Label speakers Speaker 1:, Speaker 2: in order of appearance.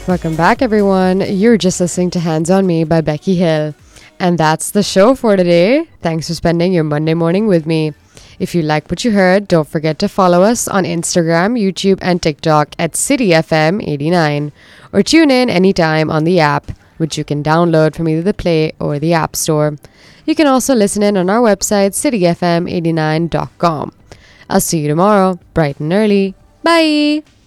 Speaker 1: Welcome back, everyone. You're just listening to Hands on Me by Becky Hill. And that's the show for today. Thanks for spending your Monday morning with me. If you like what you heard, don't forget to follow us on Instagram, YouTube, and TikTok at CityFM89, or tune in anytime on the app, which you can download from either the Play or the App Store. You can also listen in on our website, cityfm89.com. I'll see you tomorrow, bright and early. Bye!